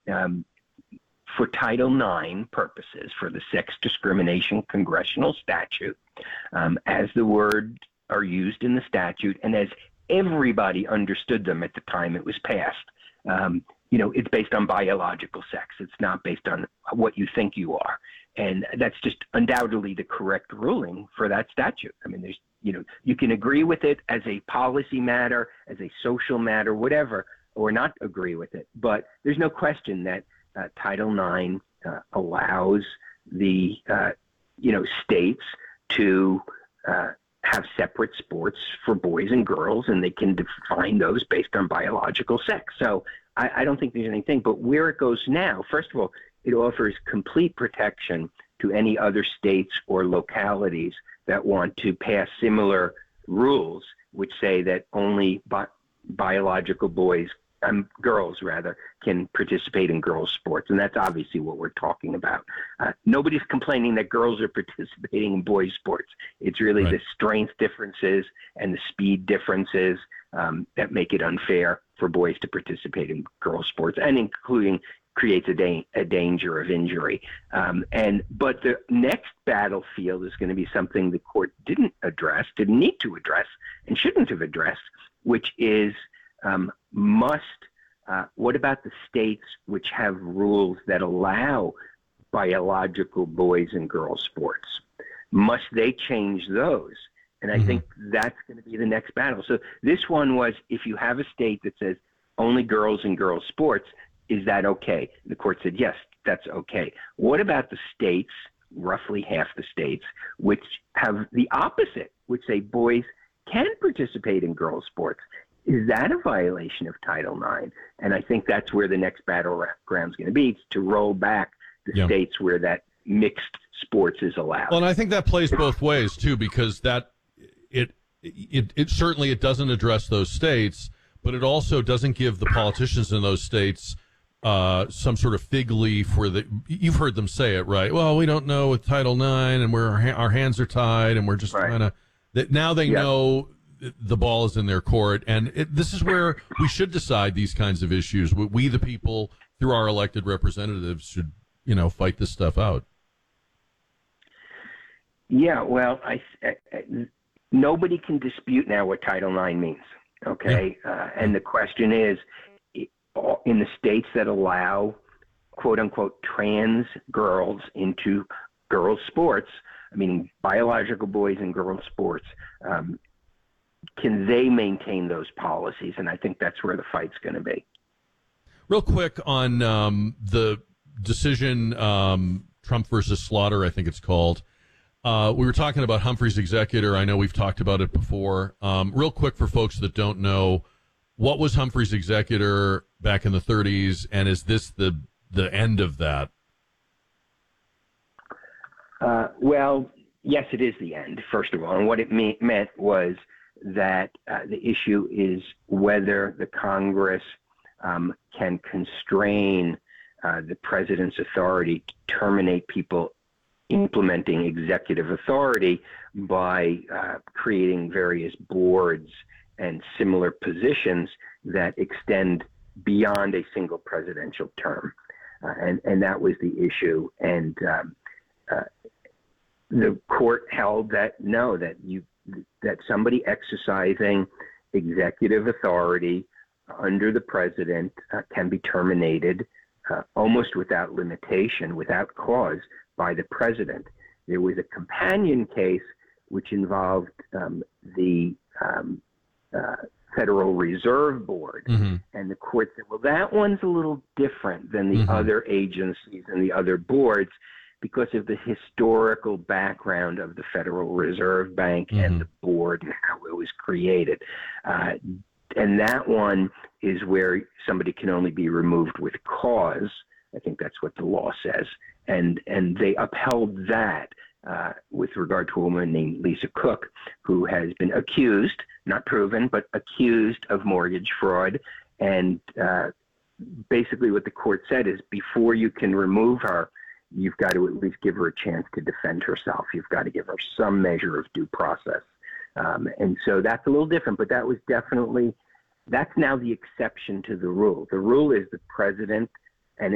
for Title IX purposes, for the sex discrimination congressional statute, as the words are used in the statute and as everybody understood them at the time it was passed, it's based on biological sex. It's not based on what you think you are. And that's just undoubtedly the correct ruling for that statute. I mean, you can agree with it as a policy matter, as a social matter, whatever, or not agree with it. But there's no question that Title IX allows the states to have separate sports for boys and girls, and they can define those based on biological sex. So I don't think there's anything. But where it goes now, first of all, it offers complete protection to any other states or localities that want to pass similar rules, which say that only biological girls can participate in girls' sports. And that's obviously what we're talking about. Nobody's complaining that girls are participating in boys' sports. It's really the strength differences and the speed differences that make it unfair for boys to participate in girls' sports, and including creates a danger of injury. But the next battlefield is going to be something the court didn't need to address, and shouldn't have addressed, which is what about the states which have rules that allow biological boys and girls sports? Must they change those? And I think that's going to be the next battle. So this one was, if you have a state that says only girls and girls sports, is that okay? The court said, yes, that's okay. What about the states, roughly half the states, which have the opposite, which say boys can participate in girls sports? Is that a violation of Title IX? And I think that's where the next battleground is going to be, it's to roll back the states where that mixed sports is allowed. Well, and I think that plays both ways too, because it certainly doesn't address those states, but it also doesn't give the politicians in those states some sort of fig leaf where you've heard them say it, right? Well, we don't know with Title IX, and our hands are tied, and we're just trying to. That now they know the ball is in their court, and this is where we should decide these kinds of issues. We, the people, through our elected representatives, should fight this stuff out. Yeah, well, nobody can dispute now what Title IX means. Okay, and the question is, in the states that allow "quote unquote" trans girls into girls' sports, meaning biological boys and girls' sports, can they maintain those policies? And I think that's where the fight's going to be. Real quick on the decision, Trump versus Slaughter, I think it's called. We were talking about Humphrey's executor. I know we've talked about it before. Real quick for folks that don't know, what was Humphrey's executor back in the 30s, and is this the end of that? Well, yes, it is the end, first of all. And what it meant was that the issue is whether the Congress can constrain the president's authority to terminate people implementing executive authority by creating various boards and similar positions that extend beyond a single presidential term. And that was the issue. And the court held that no, that somebody exercising executive authority under the president can be terminated almost without limitation, without cause, by the president. There was a companion case which involved the Federal Reserve Board, and the court said, well, that one's a little different than the other agencies and the other boards because of the historical background of the Federal Reserve Bank and the board and how it was created. And that one is where somebody can only be removed with cause. I think that's what the law says. And they upheld that with regard to a woman named Lisa Cook, who has been accused, not proven, but accused of mortgage fraud. And basically what the court said is before you can remove her, you've got to at least give her a chance to defend herself. You've got to give her some measure of due process. And so that's a little different, but that was definitely, that's now the exception to the rule. The rule is the president